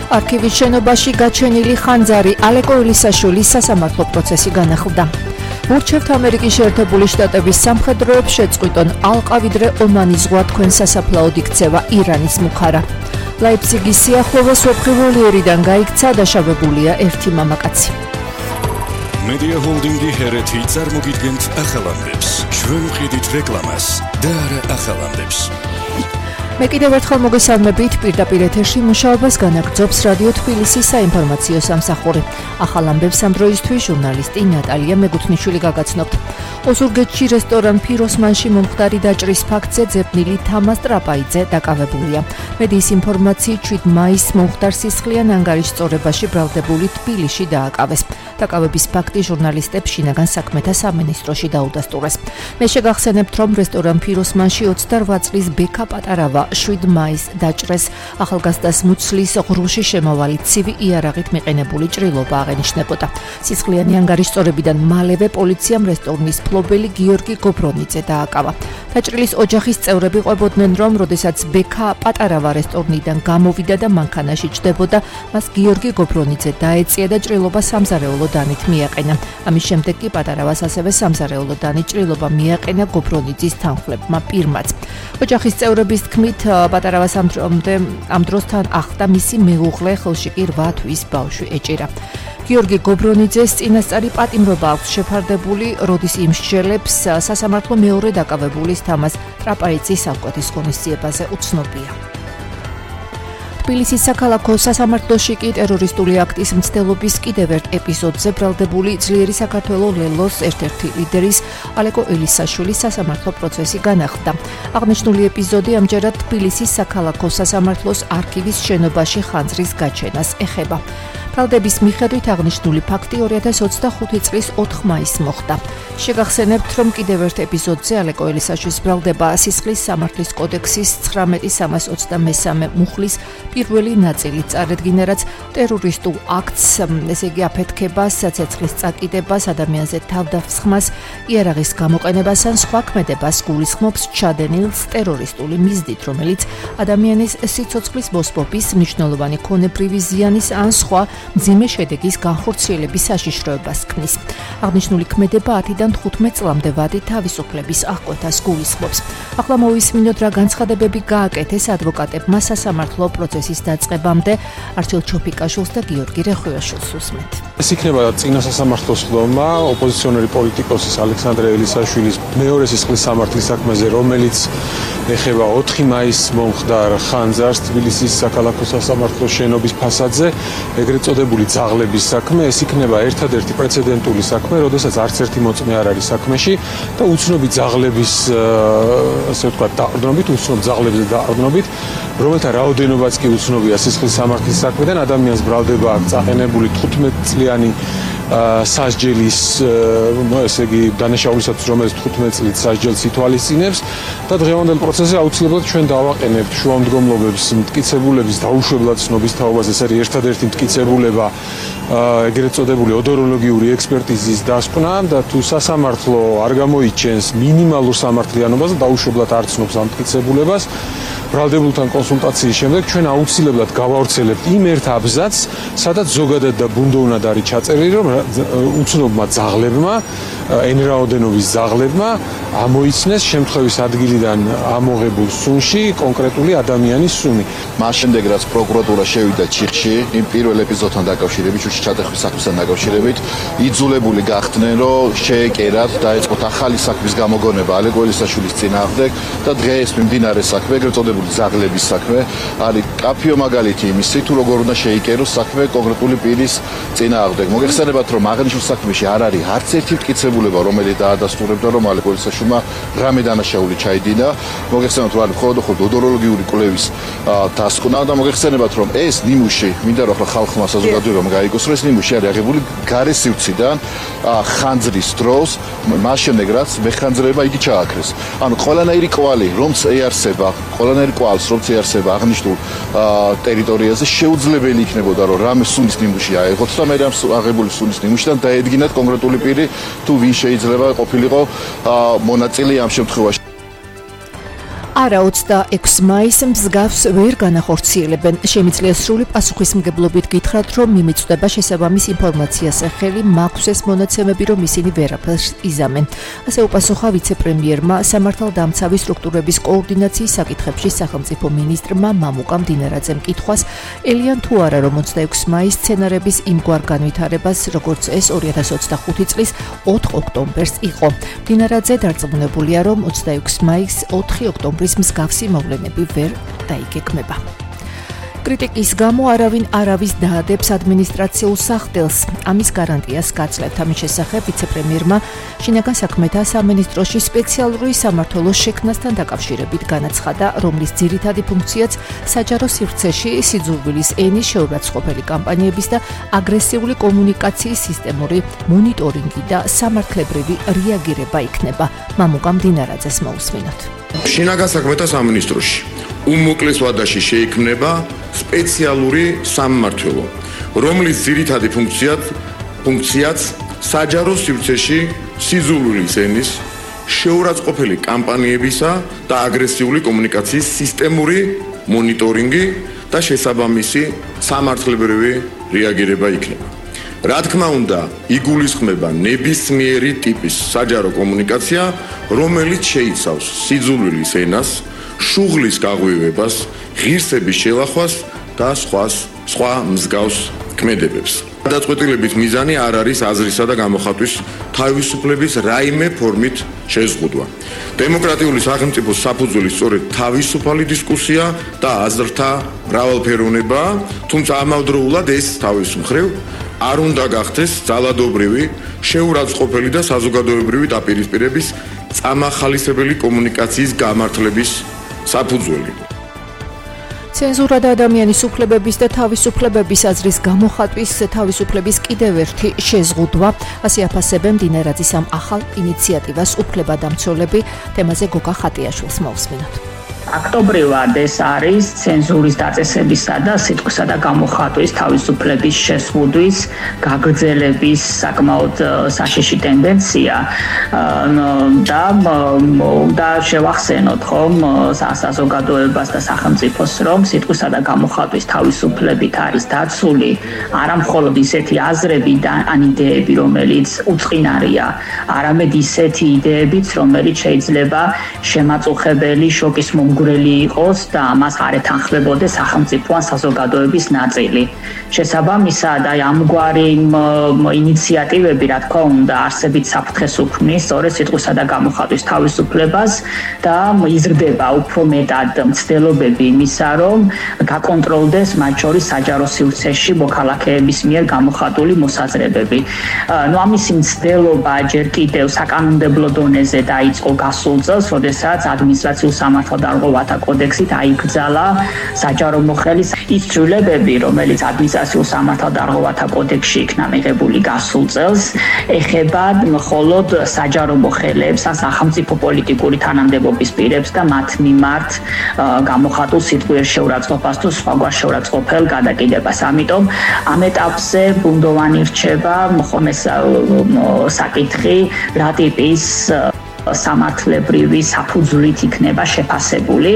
არქივის შენობაში გაჩენილი ხანძარი ალეკო ელისაშვილის სასამართლო პროცესი განახლდა. ურჩევთ ამერიკის შეერთებული შტატების სამხედროებს შეწყვიტონ ალყავიდრე ომანის ზღვა თქვენ სასაფლაოდ იქცევა ირანის მუხარა. ლაიფციგის სიახლოვეს ვეფხივალიერიდან გაიქცა დაშავებულია ერთი მამაკაცი. მედია ჰოლდინგი ჰერეთი წარმოგიდგენთ ახალამდებს. ჩვენ ვყიდით რეკლამას და არა ახალამდებს. მე კიდევ ერთხელ მოგესალმებით პირდაპირ ეთერში მუშაობას განაგრძობს რადიო თბილისის საინფორმაციო სამსახური. ახალამდებს ამ დროისთვის ჟურნალისტი ნატალია მეგუთნიშვილი გაგაცნობთ. ოზურგეთში რესტორან ფიროსმანში მომხდარი დაჭრის ფაქტზე ძებნილი თამაზ ტრაპაიძე დაკავებულია. მედიის ინფორმაციით 7 მაისს მომხდარ სისხლიან ანგარიშ სწორებაში ბრალდებული თბილისში დააკავეს. დაკავების ფაქტი ჟურნალისტებს შინაგან საქმეთა სამინისტროში დაუდასტურეს. მე შეგახსენებთ, რომ რესტორან ფიროსმანში 28 წლის ბექა პატარავა 7 მაისს დაჭრეს. ახალგაზრდას მუცლის ღრუში შემავალი ცივი იარაღით მიყენებული ჭრილობა აღენიშნებოდა. სისხლიანი ანგარიშ სწორებიდან მალევე პოლიციამ რესტორნის მფლობელი გიორგი გობრონიძე დააკავა. დაჭრილის ოჯახის წევრები ყვებოდნენ, რომ როდესაც ბექა პატარავა რესტორნიდან გამოვიდა და მანქანაში ჯდებოდა, მას გიორგი გობრონიძე დაეწია და ჭრილობა სამზარეულო დანით მიაყენა. ამის შემდეგ კი პატარავას ასევე სამზარეულო დანით ჭრილობა მიაყენა გობრონიძის თანხმლებმა პირმაც. ოჯახის წევრების თქმით, პატარავას ამ დროსთან ახდა მისი მეუღლე, ხელში კი 8 თვის ბავშვი ეჭირა. გიორგი გობრონიძეს წინასწარი პატიმრობა აქვს შეფარდებული, როდის იმსჯელებს სასამართლო მეორე დაკავებულის თამაზ ტრაპაიძის აღკვეთის ღონისძიებაზე უცნობია. თბილისის საქალაქო სასამართლოში კი ტერორისტული აქტის მცდელობის კიდევ ერთ ეპიზოდზე ბრალდებული ძლიერი საქართველოს ლელოს ერთ-ერთი ლიდერის ალეკო ელისაშვილის სასამართლო პროცესი განახლდა. აღნიშნული ეპიზოდი ამჯერად თბილისის საქალაქო სასამართლოს არქივის შენობაში ხანძრის გაჩენას ეხება. ბრალდების მიხედვით აღნიშნული ფაქტი 2025 წლის 4 მაისს მოხდა. შეგახსენებთ, რომ კიდევ ერთ ეპიზოდზე ალეკო ელისაშვილის ბრალდება სისხლის სამართლის კოდექსის 19.323 მუხლის პირველი ნაწილი წარედგინა, რაც ტერორისტულ აქტს, ესე იგი აფეთქებას, ცეცხლის წაკიდებას, ადამიანზე თავდასხმას, იარაღის გამოყენებას ან სხვა ქმედებას გულისხმობს ჩადენილს ტერორისტული მიზნით, რომელიც ადამიანის სიცოცხლის მოსპობის, მნიშვნელოვანი ქონებრივი ზიანის ან სხვა მძიმე შედეგის განხორციელების საშიშროებას ქმნის. აღნიშნული ქმედება 10-დან 15 წლამდე ვადი თავისუფლების აღკვეთას გულისხმობს. ახლა მოვისმინოთ, რა განცხადებები გააკეთეს ადვოკატებმა სასამართლო პროცესის დაწყებამდე. არჩილ ჩოფიკაშვილს და გიორგი რეხვიაშვილს უსმენთ. ეს იქნება წინა სასამართლოს ხდომა ოპოზიციონერი პოლიტიკოსის ალექსანდრე ელისაშვილის მეორე სისხლის სამართლის საქმეზე, რომელიც ეხება 4 მაისს მომხდარ ხანძარს თბილისის საქალაქო სასამართლოს შენობის ფასადზე, ეგრეთ წოდებული ძაღლების საქმე. ეს იქნება ერთადერთი პრეცედენტული საქმე, როდესაც არც ერთი მოწმე არ არის საქმეში და უცნობი ძაღლების, ასე ვთქვათ, დაყრდნობით, უცნობ ძაღლებზე დაყრდნობით, რომელთა რაოდენობაც კი უცნობია სისხლის სამართლის საქმედან, ადამიანს ბრალდება აქვს წაყენებული 15 წლიანი სასჯელის, ესე იგი დანაშაულისათვის, რომელიც 15 წლით სასჯელს ითვალისწინებს და დღევანდელ პროცესზე აუცილებლად ჩვენ დავაყენებთ შუამდგომლობებს მტკიცებულების დაუშვებლად ცნობის თაობას. ეს არის ერთადერთი მტკიცებულება ეგრეთ წოდებული ოდოროლოგიური ექსპერტიზის დასკვნა და თუ სასამართლო არ გამოიჩენს მინიმალურ სამართლიანობას და დაუშვებლად არ ცნობს ამ მტკიცებულებას, ბრალდებულთან კონსულტაციის შემდეგ ჩვენ აუცილებლად გავავრცელებთ იმ ერთ აბზაცს, სადაც ზოგადად და ბუნდოვნად არის ჩაწერილი, რომ უცნობმა ძაღლებმა, ენრაოდენობის ძაღლებმა ამოიცნეს შემთხვევის ადგილიდან ამოღებულ სუნში კონკრეტული ადამიანის სუნი. მას შემდეგ, რაც პროკურატურა შევიდა ჩიხში, იმ პირველ ეპიზოდთან დაკავშირებით, ჩუჩი ჩატეხვის საქმესთან დაკავშირებით, იძულებული გახდნენ, რომ შეეკერათ, დაეწყოთ ახალი საქმის გამოგონება ალეკო ელისაშვილის წინააღმდეგ და დღეს მიმდინარე საქმე, ეგრეთ წოდებული ძაღლების საქმე, არის კაფიო მაგალითი იმისი, თუ როგორ უნდა შეიკეროს საქმე კონკრეტული პირის წინააღმდეგ. მოგეხსენებათ, რომ აღნიშნულ საქმეში არ არის არც ერთი მტკიცებულება, რომელიც დაადასტურებდა, რომ ალეკო ელისაშვილმა რამე დანაშაული ჩაიდინა. მოგეხსენებათ, რომ არის მხოლოდ ოდოროლოგიური კვლევის დასკვნა და მოგეხსენებათ, რომ ეს ნიმუში, მინდა რომ ახლა ხალხმა საზოგადოებამ გაიგოს, რომ ეს ნიმუში არის აღებული გარესივციდან ხანძრის დროს, მას შემდეგ რაც მეხანძრება იგი ჩააქრეს. ანუ ყველანაირი კვალი, რომც ეარსება, ყველანაირი კვალს, რომც ეარსება აღნიშნულ ტერიტორიაზე, შეუძლებელი იქნებოდა, რომ რამე სუნის ნიმუში აეღოთ და მე ამ აღებული სუნის ნიმუშიდან დაედგინათ კონკრეტული პირი, თუ ვინ შეიძლება ყოფილიყო მონაწილე ამ შემთხვევაში. არა 26 მაისს მსგავს ვერ განახორციელებენ. Შემიძლია სრული პასუხისმგებლობით გითხრათ, რომ მიმიწვდება შესაბამის ინფორმაციაზე ხელი, მაქვს ეს მონაცემები, რომ ისინი ვერაფერს იზამენ. ასე უპასუხა ვიცე-პრემიერმა სამართალდამცავი სტრუქტურების კოორდინაციის საკითხებში სახელმწიფო მინისტრმა მამუკა მდინარაძემ კითხვას, ელიან თუ არა, რომ 26 მაისს სცენარების იმგვარ განვითარებას, როგორც ეს 2025 წლის 4 ოქტომბერს იყო. მდინარაძე დარწმუნებულია, რომ 26 მაისს 4 ოქტომბრის მსგავსი მოვლენები ვერ დაიგეგმება. კრიტიკის გამო არავინ არავის დაადებს ადმინისტრაციულ სახდელს. ამის გარანტიას გაცლებთ. ამის შესახებ ვიცე-პრემიერმა შინაგან საქმეთა სამინისტროში სპეციალური სამმართველოს შექმნასთან დაკავშირებით განაცხადა, რომლის ძირითადი ფუნქციაც საჯარო სივრცეში სიძულვილის ენის შეურაცხყოფელი კამპანიების და აგრესიული კომუნიკაციის სისტემური მონიტორინგი და სამართლებრივი რეაგირება იქნება. მამუკა მდინარაძეს მოусმინოთ. შინაგან საქმეთა სამინისტროში უმოკლეს ვადაში შეიქმნება სპეციალური სამმართველო, რომლის ძირითადი ფუნქციაც საჯარო სივრცეში სიძულვილის ენის შეურაცხყოფელი კამპანიებისა და აგრესიული კომუნიკაციის სისტემური მონიტორინგი და შესაბამისი სამართლებრივი რეაგირება იქნება. რა თქმა უნდა, იგულისხმება ნებისმიერი ტიპის საჯარო კომუნიკაცია, რომელიც შეიცავს სიძულვილის ენას, შუღლის გაღვივებას, ღირსების შელახვას და სხვა მსგავს ქმედებებს. გადაწყვეტილების მიზანი არ არის აზრისა და გამოხატვის თავისუფლების რაიმე ფორმით შეზღუდვა. დემოკრატიული სახელმწიფოს საფუძველი სწორედ თავისუფალი დისკუსია და აზრთა მრავალფეროვნებაა, თუმცა ამავდროულად ეს თავის მხრივ არ უნდა გახდეს ძალადობრივი, შეურაცხყოფელი და საზოგადოებრივი დაპირისპირების წამახალისებელი კომუნიკაციის გამართლების საფუძველი. ცენზურა და ადამიანის უფლებების და თავისუფლებების აზრის გამოხატვის თავისუფლების კიდევ ერთი შეზღუდვა, ასე აფასებენ მდინარაძის ამ ახალ ინიციატივას უფლებადამცველები. თემაზე გოგა ხატიაშვილს მოусმინოთ. აქტობრივად ეს არის ცენზურის დაწესებისა და სიტყვისა და გამოხატვის თავისუფლების შეზღუდვის გაგრძელების საკმაოდ საშიში ტენდენცია და შევახსენოთ ხომ საზოგადოებას და სახელმწიფოს, რომ სიტყვისა და გამოხატვის თავისუფლებით არის დაცული არა მხოლოდ ისეთი აზრები და ან იდეები, რომელიც უწყინარია, არამედ ისეთი იდეებიც, რომელიც შეიძლება შემაწუხებელი შოკის გურელი იყოს და ამას არ ეთანხმებოდეს სახელმწიფო ან საზოგადოების ნაწილი. შესაბამისად, ამგვარი ინიციატივები, რა თქმა უნდა, არსებით საფრთხეს უქმნის სწორედ სიტყვისა და გამოხატვის თავისუფლებას და იზრდება უფრო მეტად მცდელობები იმისა, რომ გაკონტროლდეს მათ შორის საჯარო სივრცეში მოქალაქეების მიერ გამოხატული მოსაზრებები. ამისი მცდელობა ჯერ კიდევ საკანონმდებლო დონეზე დაიწყო გასულ წელს, როდესაც ადმინისტრაციულ სამართალდამცავი კოდექსით აიკრძალა საჯარო მოხელის ის ცვლილებები, რომელიც ადმინისტრაციულ სამართალდამცავთა კოდექსში იქნა მიღებული გასულ წელს, ეხება მხოლოდ საჯარო მოხელეებს, სახელმწიფო პოლიტიკური თანამდებობის პირებს და მათ მიმართ გამოხატულ სიტყვიერ შეურაცხყოფას თუ სხვაგვარ შეურაცხყოფელ გადაკიდებას. ამიტომ ამ ეტაპზე ბუნდოვანი რჩება მხოლოდ საკითხი, რა ტიპის სამართლებრივი საფუძვლით იქნება შეფასებული.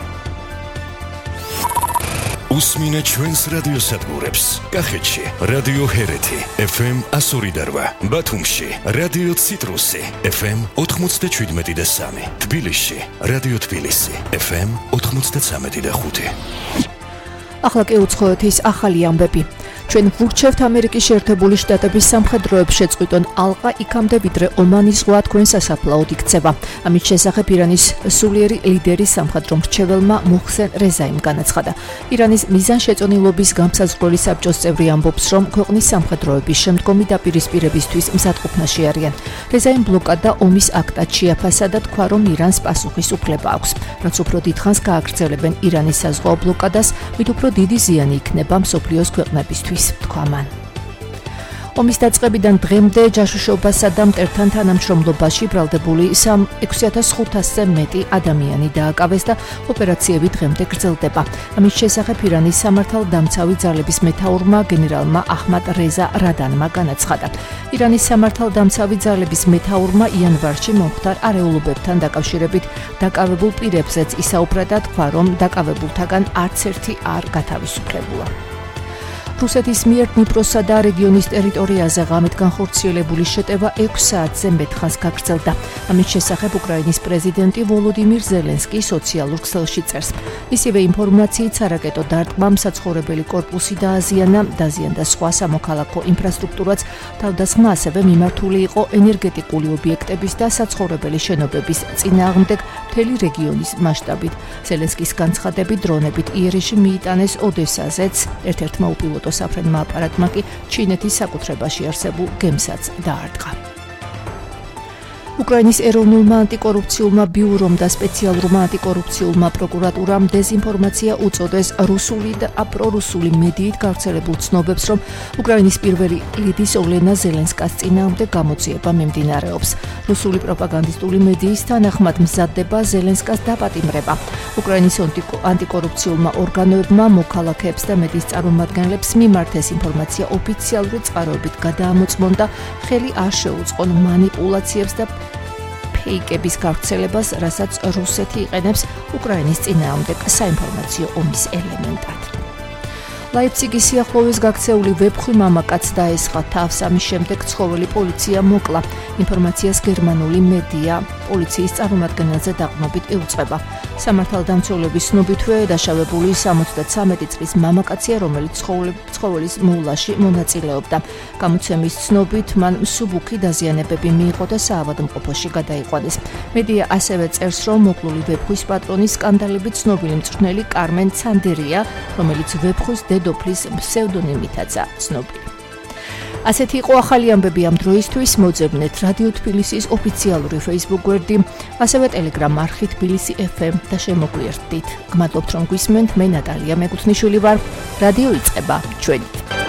უსმინე ჩვენს რადიოსადგურებს. კახეთში რადიო ჰერეთი FM 102.8, ბათუმში რადიო ციტრუსი FM 97.3, თბილისში რადიო თბილისი FM 93.5. ახლა კი უცხოეთის ახალი ამბები. ჩვენ ვურჩევთ ამერიკის შეერთებული შტატების სამხედროებს შეწყვიტონ ალყა იქამდე, ვიდრე ომანის ზღვა თქვენ სასაფლაოდ იქცევა. ამის შესახებ ირანის სულიერი ლიდერის სამხედრო მრჩეველმა მოხსენ რეზაიმ განაცხადა. ირანის მიზანშეწონილობის გამსაზღვრელი საბჭოს წევრი ამბობს, რომ ქვეყნის სამხედროების შემდგომი დაპირისპირებისთვის მზადყოფნაში არიან. რეზაიმ ბლოკადა ომის აქტად შეაფასა და თქვა, რომ ირანს პასუხის უფლება აქვს. რაც უფრო დიდხანს გააგრძელებენ ირანის საზღვაო ბლოკადას, მით უფრო დიდი ზიანი იქნება მსოფლიოს ქვეყნებისთვის. თქვა მან. ომის დაწყებიდან დღემდე ჯაშუშობასა და მტერთან თანამშრომლობაში ბრალდებული 6500-ზე მეტი ადამიანი დააკავეს და ოპერაციები დღემდე გრძელდება. ამის შესახებ ირანის სამართალდამცავი ძალების მეთაურმა გენერალმა აჰმად რეზა რადანმა განაცხადა. ირანის სამართალდამცავი ძალების მეთაურმა იანვარში მომხდარ არეულობებთან დაკავშირებით დაკავებულ პირებზეც ისაუბრა და თქვა, რომ დაკავებულთაგან არც ერთი არ გათავისუფლებულა. რუსეთის მიერ დნიპროსა და რეგიონის ტერიტორიაზე ღამით განხორციელებული შეტევა 6 საათზე მეტ ხანს გაგრძელდა. ამის შესახებ უკრაინის პრეზიდენტი ვოლოდიმირ ზელენსკი სოციალურ ქსელში წერს. მისივე ინფორმაციით სარაკეტო დარტყმამ საცხოვრებელი კორპუსი დაზიანდა სხვა სამოქალაქო ინფრასტრუქტურაც, თავდასხმა ასევე მიმართული იყო ენერგეტიკული ობიექტების და საცხოვრებელი შენობების წინააღმდეგ მთელი რეგიონის მასშტაბით. ზელენსკის განცხადებით დრონებით იერეში მიიტანეს ოდესაზეც, ერთ-ერთმა უპილოტო საფრენმა აპარატმა კი ჩინეთის საკუთრებაში არსებულ გემსაც დაარტყა. უკრაინის ეროვნულმა ანტიკორუფციულმა ბიურომ და სპეციალურმა ანტიკორუფციულმა პროკურატურამ დეზინფორმაცია უწოდეს რუსული და პრორუსული მედიით გავრცელებულ ცნობებს, რომ უკრაინის პირველი ლედის ოლენა ზელენსკას წინააღმდეგ გამოძიება მიმდინარეობს. რუსული პროპაგანდისტული მედიის თანახმად მზადდება ზელენსკას დაპატიმრება. უკრაინის ანტიკორუფციულმა ორგანოებმა მოქალაქეებს და მედიის წარმომადგენლებს მიმართეს ინფორმაცია ოფიციალური წყაროებით გადაამოწმონ და ხელი არ შეუწყონ მანიპულაციებს და ფეიკების გავრცელებას, რასაც რუსეთი იყენებს უკრაინის წინააღმდეგ საინფორმაციო ომის ელემენტად. ლაიფციგის სიახლოვეს გაქცეული ვებხვი მამაკაცს დაესხა თავს, ამის შემდეგ ცხოველი პოლიცია მოკლა. ინფორმაციას გერმანული მედია პოლიციის წარმომადგენელზე დაყრდნობით იუწყება. სამართალდამცველების ცნობითვე დაშავებული 73 წლის მამაკაცია, რომელიც ცხოველის მოვლაში მონაწილეობდა. გამოცემის ცნობით მან მსუბუქი დაზიანებები მიიღო და საავადმყოფოში გადაიყვანეს. მედია ასევე წერს, რომ მოკლული ვებხვის პატრონი სკანდალებით ცნობილი მწვრთნელი კარმენ ცანდერია, რომელიც ვებხვის დედოფლის ფსევდონიმითაცაა ცნობილი. ასეთი იყო ახალი ამბები ამ დროისთვის. მოძებნეთ რადიო თბილისის ოფიციალური Facebook გვერდი, ასევე Telegram არხი თბილისი FM და შემოგვიერთდით. გმადლობთ, რომ გვისმენთ. მე ნატალია მეგუთნიშვილი ვარ. რადიო იწყება ჩვენით.